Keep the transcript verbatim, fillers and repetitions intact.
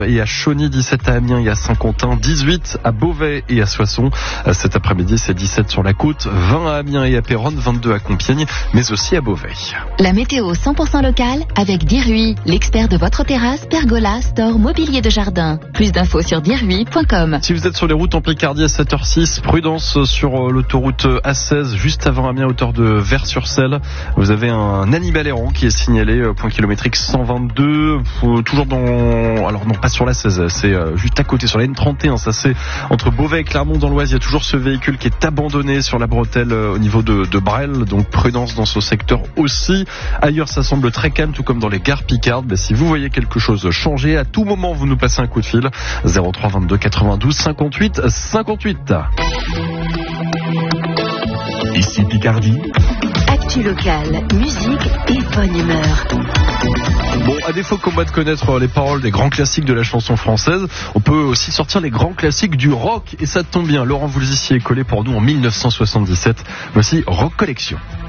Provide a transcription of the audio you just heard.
Et à Chauny, dix-sept à Amiens et à Saint-Quentin, dix-huit à Beauvais et à Soissons. Cet après-midi, c'est dix-sept sur la côte, vingt à Amiens et à Péronne, vingt-deux à Compiègne, mais aussi à Beauvais. La météo cent pour cent locale avec Dirui, l'expert de votre terrasse, pergola, store, mobilier de jardin. Plus d'infos sur dirui point com. Si vous êtes sur les routes en Picardie à sept heures six, prudence sur l'autoroute A seize, juste avant Amiens, hauteur de Vers-sur-Selle. Vous avez un animal errant qui est signalé, point kilométrique cent vingt-deux, toujours dans... Alors non, pas sur la seize, c'est juste à côté, sur la N trente et un, ça c'est entre Beauvais et Clermont dans l'Oise. Il y a toujours ce véhicule qui est abandonné sur la bretelle au niveau de, de Bresles, donc prudence dans ce secteur aussi. Ailleurs ça semble très calme, tout comme dans les gares picardes. Ben, si vous voyez quelque chose changer, à tout moment vous nous passez un coup de fil, zéro trois vingt-deux quatre-vingt-douze cinquante-huit cinquante-huit. Ici Picardie. Actu locale, musique et bonne humeur. Bon, à défaut qu'on va de connaître les paroles des grands classiques de la chanson française, on peut aussi sortir les grands classiques du rock. Et ça tombe bien, Laurent Voulzy s'y est collé pour nous en mille neuf cent soixante-dix-sept. Voici Rock Collection.